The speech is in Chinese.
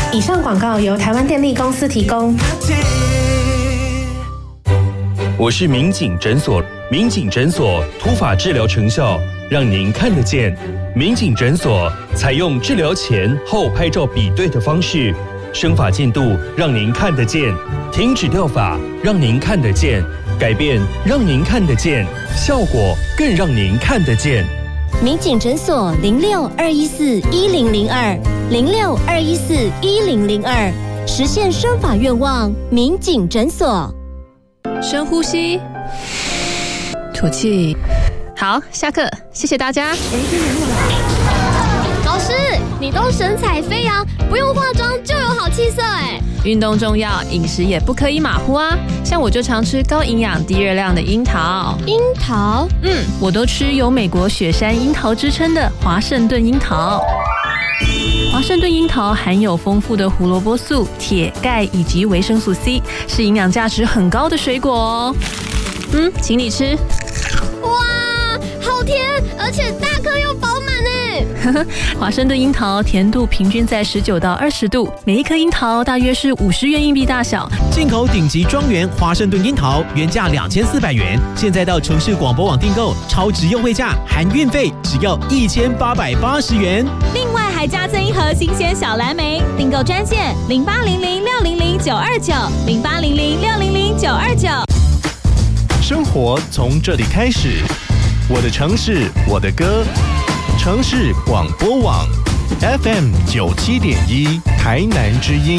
以上广告由台湾电力公司提供。 我是民警诊所，民警诊所突发治疗成效让您看得见。民警诊所采用治疗前后拍照比对的方式，生发进度让您看得见，停止掉发让您看得见，改变让您看得见，效果更让您看得见。 民警诊所06-214-1002，06-214-1002，实现生发愿望。民警诊所。 深呼吸，吐气。好，下课，谢谢大家。 老师，你都神采飞扬，不用化妆就有好气色哎。 运动重要，饮食也不可以马虎啊。像我就常吃高营养低热量的樱桃。 樱桃？ 我都吃有美国雪山樱桃之称的华盛顿樱桃。华盛顿樱桃含有丰富的胡萝卜素、铁、钙以及维生素 C， 是营养价值很高的水果哦。请你吃。 哇，好甜，而且大颗又饱满哎。 华盛顿樱桃甜度平均在19到20度，每一颗樱桃大约是50元硬币大小。 进口顶级庄园华盛顿樱桃，原价2400元，现在到城市广播网订购，超值优惠价，含运费只要1880元。 另外还加赠一盒新鲜小蓝莓，订购专线0800-600-929，0800-600-929。 生活从这里开始，我的城市，我的歌，城市广播网 FM 97.1台南之音。